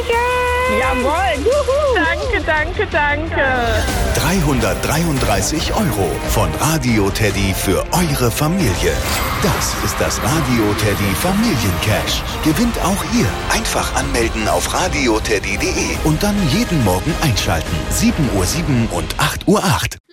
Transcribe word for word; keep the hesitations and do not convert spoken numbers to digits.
Hallöchen! Jawohl! Juhu. Danke, danke, danke! dreihundertdreiunddreißig Euro von Radio Teddy für eure Familie. Das ist das Radio Teddy Familiencash. Gewinnt auch ihr. Einfach anmelden auf radioteddy punkt de und dann jeden Morgen einschalten. sieben Uhr sieben und acht Uhr acht.